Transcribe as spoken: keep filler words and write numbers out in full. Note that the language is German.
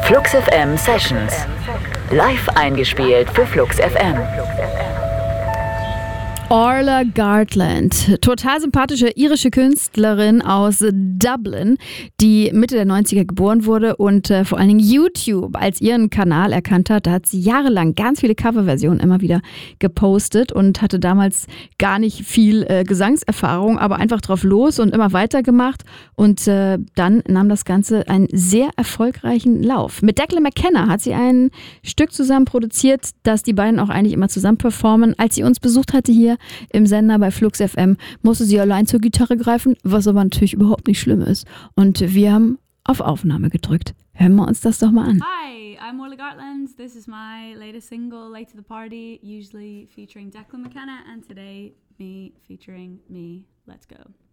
Flux F M Sessions. Live eingespielt für Flux F M. Orla Gartland, total sympathische irische Künstlerin aus Dublin, die Mitte der neunziger geboren wurde und äh, vor allen Dingen YouTube als ihren Kanal erkannt hat. Da hat sie jahrelang ganz viele Coverversionen immer wieder gepostet und hatte damals gar nicht viel äh, Gesangserfahrung, aber einfach drauf los und immer weitergemacht. Und äh, dann nahm das Ganze einen sehr erfolgreichen Lauf. Mit Declan McKenna hat sie ein Stück zusammen produziert, das die beiden auch eigentlich immer zusammen performen. Als sie uns besucht hatte hier im Sender bei Flux F M, musste sie allein zur Gitarre greifen, was aber natürlich überhaupt nicht schlimm ist. Und wir haben auf Aufnahme gedrückt. Hören wir uns das doch mal an. Hi, I'm Orla Gartland. This is my latest single, Late to the Party, usually featuring Declan McKenna, and today me featuring me. Let's go.